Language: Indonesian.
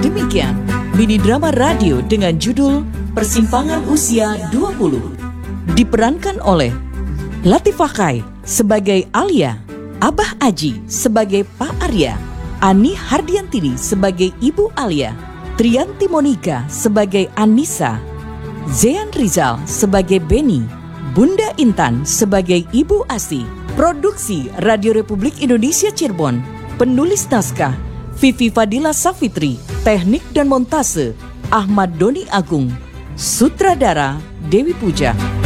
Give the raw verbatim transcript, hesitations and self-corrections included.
Demikian mini drama radio dengan judul Persimpangan Usia dua puluh. Diperankan oleh Latifah Kai sebagai Alia, Abah Aji sebagai Pak Arya, Ani Hardiantini sebagai Ibu Alia, Trianti Monika sebagai Anissa, Zean Rizal sebagai Beni, Bunda Intan sebagai Ibu Asi. Produksi Radio Republik Indonesia Cirebon. Penulis naskah Vivi Fadila Safitri. Teknik dan montase Ahmad Doni Agung. Sutradara Dewi Puja.